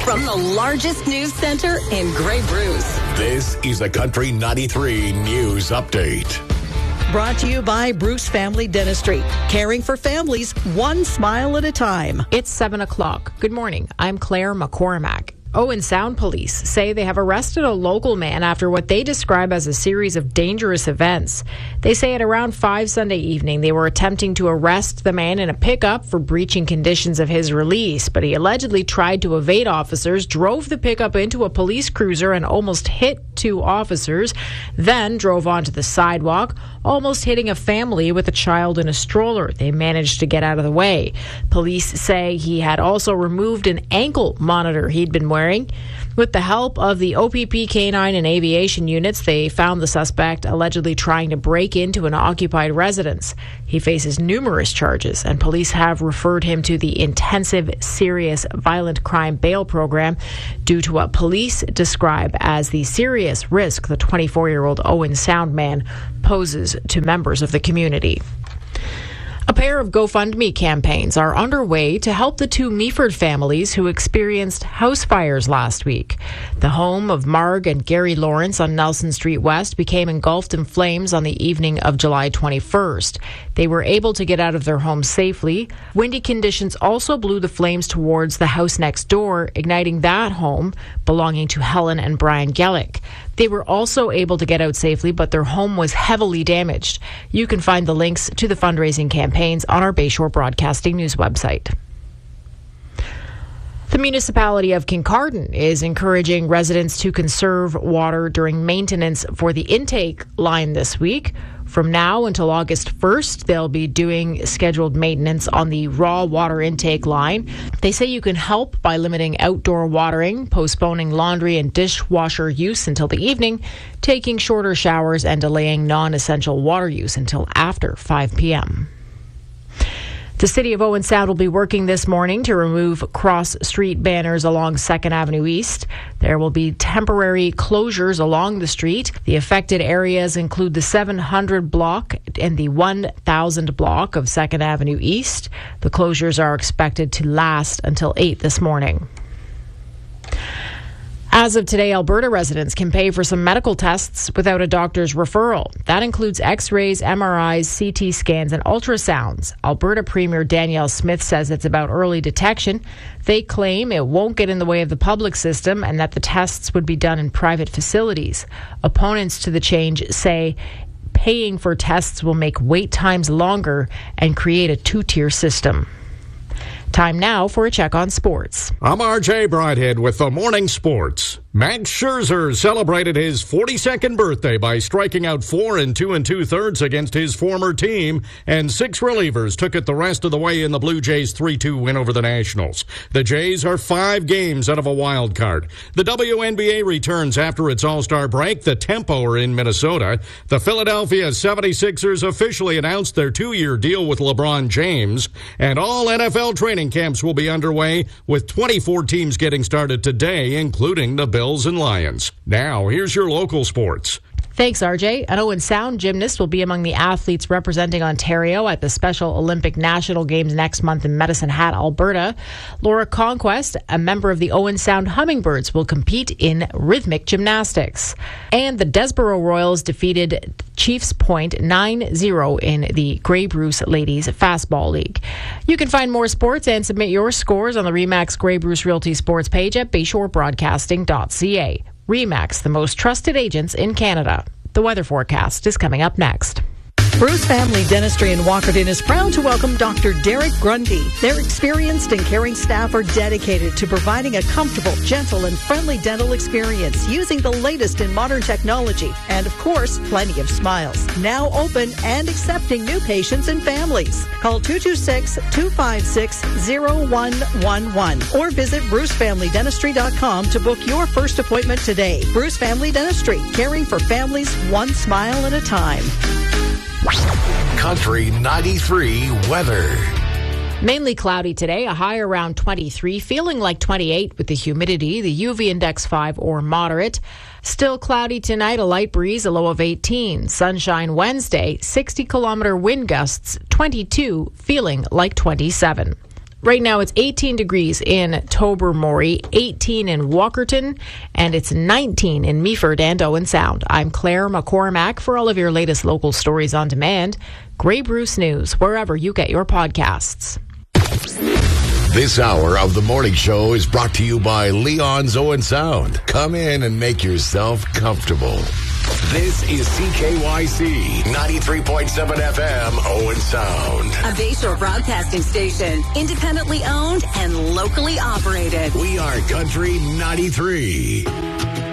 from the largest news center in Grey Bruce. This is a Country 93 News Update. Brought to you by Bruce Family Dentistry, caring for families one smile at a time. It's 7 o'clock. Good morning. I'm Claire McCormack. Owen Sound police say they have arrested a local man after what they describe as a series of dangerous events. They say at around 5 Sunday evening, they were attempting to arrest the man in a pickup for breaching conditions of his release, but he allegedly tried to evade officers, drove the pickup into a police cruiser and almost hit 2 officers, then drove onto the sidewalk, almost hitting a family with a child in a stroller. They managed to get out of the way. Police say he had also removed an ankle monitor he'd been wearing. With the help of the OPP canine and aviation units, they found the suspect allegedly trying to break into an occupied residence. He faces numerous charges, and police have referred him to the Intensive Serious Violent Crime Bail Program due to what police describe as the serious risk the 24-year-old Owen Sound man poses to members of the community. A pair of GoFundMe campaigns are underway to help the 2 Meaford families who experienced house fires last week. The home of Marg and Gary Lawrence on Nelson Street West became engulfed in flames on the evening of July 21st. They were able to get out of their home safely. Windy conditions also blew the flames towards the house next door, igniting that home belonging to Helen and Brian Gellick. They were also able to get out safely, but their home was heavily damaged. You can find the links to the fundraising campaigns on our Bayshore Broadcasting News website. The municipality of Kincardine is encouraging residents to conserve water during maintenance for the intake line this week. From now until August 1st, they'll be doing scheduled maintenance on the raw water intake line. They say you can help by limiting outdoor watering, postponing laundry and dishwasher use until the evening, taking shorter showers, and delaying non-essential water use until after 5 p.m. The City of Owen Sound will be working this morning to remove cross-street banners along 2nd Avenue East. There will be temporary closures along the street. The affected areas include the 700 block and the 1000 block of 2nd Avenue East. The closures are expected to last until 8 this morning. As of today, Alberta residents can pay for some medical tests without a doctor's referral. That includes X-rays, MRIs, CT scans, and ultrasounds. Alberta Premier Danielle Smith says it's about early detection. They claim it won't get in the way of the public system and that the tests would be done in private facilities. Opponents to the change say paying for tests will make wait times longer and create a 2-tier system. Time now for a check on sports. I'm RJ Broadhead with the Morning Sports. Max Scherzer celebrated his 42nd birthday by striking out 4 2 2/3 against his former team, and 6 relievers took it the rest of the way in the Blue Jays' 3-2 win over the Nationals. The Jays are 5 games out of a wild card. The WNBA returns after its All-Star break. The Tempo are in Minnesota. The Philadelphia 76ers officially announced their 2-year deal with LeBron James, and all NFL training camps will be underway, with 24 teams getting started today, including the Bills and Lions. Now, here's your local sports. Thanks, RJ. An Owen Sound gymnast will be among the athletes representing Ontario at the Special Olympic National Games next month in Medicine Hat, Alberta. Laura Conquest, a member of the Owen Sound Hummingbirds, will compete in rhythmic gymnastics. And the Desborough Royals defeated Chiefs Point 9-0 in the Grey Bruce Ladies Fastball League. You can find more sports and submit your scores on the RE/MAX Grey Bruce Realty Sports page at BayshoreBroadcasting.ca. RE/MAX, the most trusted agents in Canada. The weather forecast is coming up next. Bruce Family Dentistry in Walkerton is proud to welcome Dr. Derek Grundy. Their experienced and caring staff are dedicated to providing a comfortable, gentle, and friendly dental experience using the latest in modern technology and, of course, plenty of smiles. Now open and accepting new patients and families. Call 226-256-0111 or visit brucefamilydentistry.com to book your first appointment today. Bruce Family Dentistry, caring for families one smile at a time. Country 93 weather. Mainly cloudy today, a high around 23, feeling like 28 with the humidity, the UV index 5 or moderate. Still cloudy tonight, a light breeze, a low of 18. Sunshine Wednesday, 60-kilometer wind gusts, 22, feeling like 27. Right now, it's 18 degrees in Tobermory, 18 in Walkerton, and it's 19 in Meaford and Owen Sound. I'm Claire McCormack. For all of your latest local stories on demand, Grey Bruce News, wherever you get your podcasts. This hour of the morning show is brought to you by Leon's Owen Sound. Come in and make yourself comfortable. This is CKYC 93.7 FM Owen Sound. A Bayshore broadcasting station, independently owned and locally operated. We are Country 93.